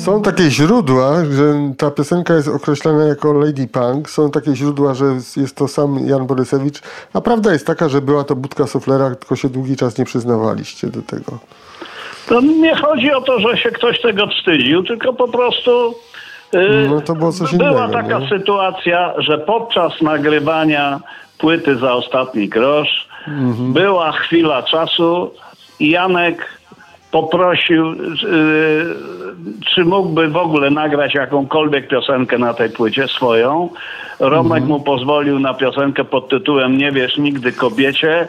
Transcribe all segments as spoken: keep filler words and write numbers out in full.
Są takie źródła, że ta piosenka jest określana jako Lady Punk. Są takie źródła, że jest to sam Jan Borysewicz. A prawda jest taka, że była to budka suflera, tylko się długi czas nie przyznawaliście do tego. To nie chodzi o to, że się ktoś tego wstydził, tylko po prostu yy, no to było coś była innego, taka nie? sytuacja, że podczas nagrywania płyty Za ostatni grosz mhm. była chwila czasu i Janek poprosił, yy, czy mógłby w ogóle nagrać jakąkolwiek piosenkę na tej płycie swoją. Romek mhm. mu pozwolił na piosenkę pod tytułem Nie wiesz nigdy kobiecie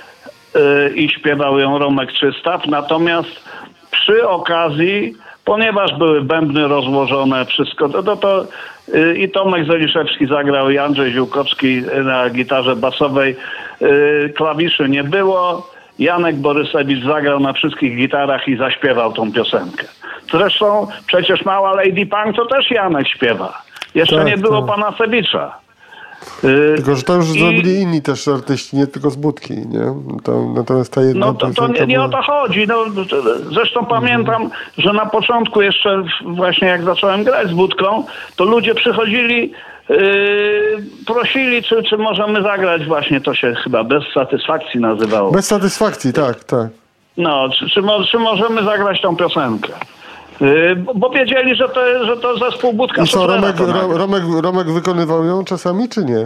yy, i śpiewał ją Romek Czystaw. Natomiast przy okazji, ponieważ były bębny rozłożone, wszystko, to, to, to yy, i Tomek Zeliszewski zagrał, i Andrzej Ziółkowski na gitarze basowej, yy, klawiszy nie było. Janek Borysewicz zagrał na wszystkich gitarach i zaśpiewał tą piosenkę. Zresztą przecież mała Lady Punk to też Janek śpiewa. Jeszcze tak, nie było tak. pana Sebicza. Yy, tylko, że to już i... zrobili inni też artyści, nie tylko z Budki, nie? To, natomiast ta jedna No to, to nie, nie była... o to chodzi. No, zresztą mhm. pamiętam, że na początku jeszcze właśnie jak zacząłem grać z Budką, to ludzie przychodzili, yy, prosili, czy, czy możemy zagrać właśnie, to się chyba Bez satysfakcji nazywało. Bez satysfakcji, tak, tak. No, czy, czy, czy możemy zagrać tą piosenkę? Yy, bo wiedzieli, że to, że to zespół Budka. I co, Romek, Romek, Romek wykonywał ją czasami, czy nie?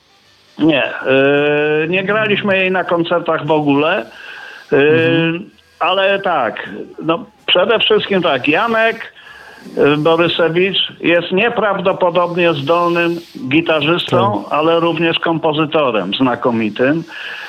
Nie. Yy, nie graliśmy jej na koncertach w ogóle. Yy, mhm. Ale tak, no przede wszystkim tak, Janek Borysewicz jest nieprawdopodobnie zdolnym gitarzystą, tak. ale również kompozytorem znakomitym.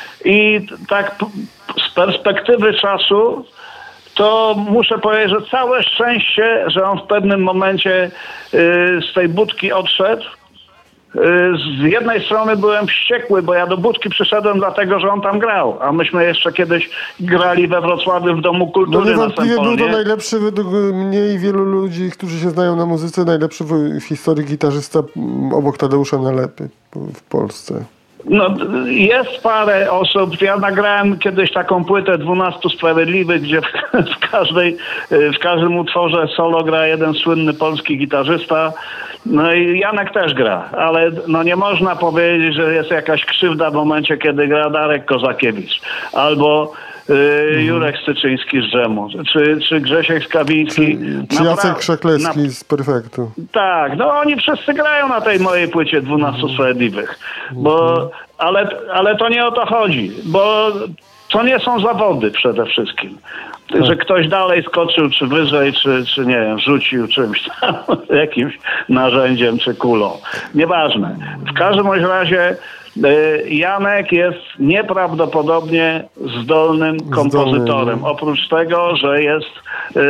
I tak z perspektywy czasu to muszę powiedzieć, że całe szczęście, że on w pewnym momencie y, z tej Budki odszedł. Y, z jednej strony byłem wściekły, bo ja do Budki przyszedłem dlatego, że on tam grał, a myśmy jeszcze kiedyś grali we Wrocławiu w Domu Kultury. No niewątpliwie był to najlepszy według mnie i wielu ludzi, którzy się znają na muzyce, najlepszy w historii gitarzysta obok Tadeusza Nalepy w Polsce. No, jest parę osób. Ja nagrałem kiedyś taką płytę dwunastu Sprawiedliwych, gdzie w, w, każdej, w każdym utworze solo gra jeden słynny polski gitarzysta. No i Janek też gra, ale no nie można powiedzieć, że jest jakaś krzywda w momencie, kiedy gra Darek Kozakiewicz albo yy, Jurek Styczyński z Dżemu, czy, czy Grzesiek Skawiński. Czy, czy Jacek Krzaklecki na... z Perfektu. Tak, no oni wszyscy grają na tej mojej płycie dwunastu Sprawiedliwych, bo, ale, ale to nie o to chodzi, bo to nie są zawody przede wszystkim. Tak. Że ktoś dalej skoczył, czy wyżej, czy, czy nie wiem, rzucił czymś tam, jakimś narzędziem, czy kulą. Nieważne. W każdym razie Janek jest nieprawdopodobnie zdolnym kompozytorem. Zdolny. Oprócz tego, że jest yy,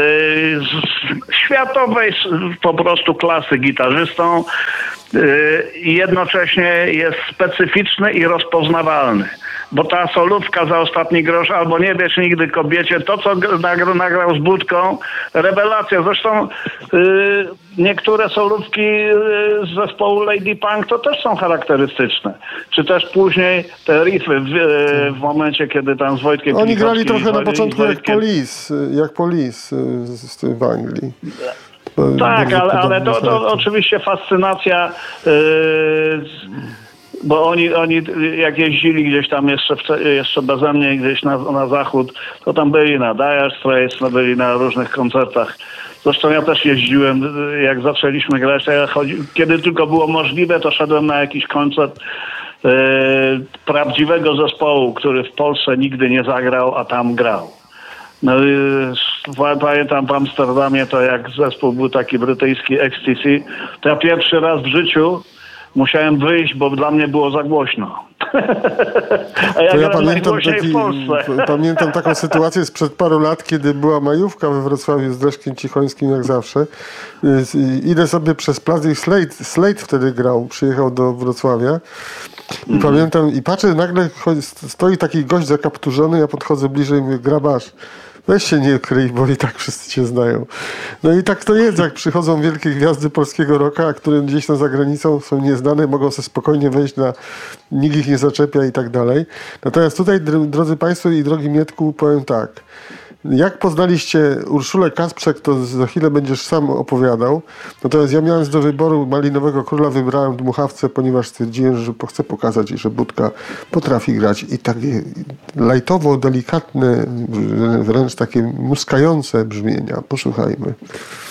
z światowej po prostu klasy gitarzystą i yy, jednocześnie jest specyficzny i rozpoznawalny. Bo ta solówka Za ostatni grosz albo Nie wiesz nigdy kobiecie, to co nagrał, nagrał z Budką, rewelacja. Zresztą yy, niektóre solówki yy, z zespołu Lady Punk to też są charakterystyczne. Czy też później te riffy w, yy, w momencie, kiedy tam z Wojtkiem Oni grali trochę na początku jak Police, jak Police yy, w Anglii. Tak, ale, ale to, to oczywiście fascynacja yy, bo oni, oni jak jeździli gdzieś tam jeszcze, jeszcze beze mnie gdzieś na, na zachód, to tam byli na Dire Straits, no byli na różnych koncertach. Zresztą ja też jeździłem, jak zaczęliśmy grać, ja chodzi, kiedy tylko było możliwe, to szedłem na jakiś koncert e, prawdziwego zespołu, który w Polsce nigdy nie zagrał, a tam grał. No i pamiętam w Amsterdamie, to jak zespół był taki brytyjski X T C, to ja pierwszy raz w życiu musiałem wyjść, bo dla mnie było za głośno. A ja, to ja pamiętam, taki, w Polsce. pamiętam taką sytuację sprzed paru lat, kiedy była majówka we Wrocławiu z Leszkiem Cichońskim jak zawsze. Idę sobie przez plac i Slade, Slade wtedy grał, przyjechał do Wrocławia. I mm. pamiętam, i patrzę, nagle stoi taki gość zakapturzony, ja podchodzę bliżej i mówię, grabarz, weź się nie kryj, bo i tak wszyscy cię znają. No i tak to jest, jak przychodzą wielkie gwiazdy polskiego rocka, które gdzieś tam za granicą są nieznane, mogą sobie spokojnie wejść na, nikt ich nie zaczepia i tak dalej. Natomiast tutaj, drodzy Państwo i drogi Mietku, powiem tak. Jak poznaliście Urszulę Kasprzak, to za chwilę będziesz sam opowiadał. Natomiast ja mając do wyboru Malinowego Króla, wybrałem Dmuchawcę, ponieważ stwierdziłem, że chcę pokazać, że Budka potrafi grać i takie lajtowo, delikatne, wręcz takie muskające brzmienia. Posłuchajmy.